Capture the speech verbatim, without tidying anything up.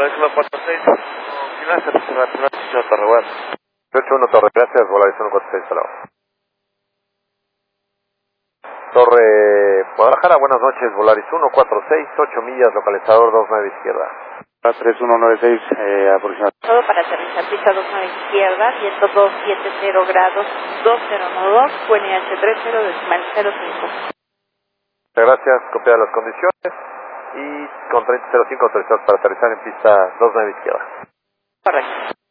uno cuatro seis, final, servicio nacional, señor Torreguas. ocho uno Torre, gracias, Volaris uno cuatro seis, salado. Torre Guadalajara, buenas noches, Volaris uno cuatro seis, ocho millas, localizador dos nueve izquierda. tres uno nueve seis, eh, aproximadamente. Todo para aterrizar, pista dos nueve izquierda, viento dos siete cero grados, dos cero nueve dos, Q N H tres cero, decimal cero cinco. Muchas gracias, copia de las condiciones y con treinta cero cinco autorizados para aterrizar en pista dos nueve izquierda. Correcto.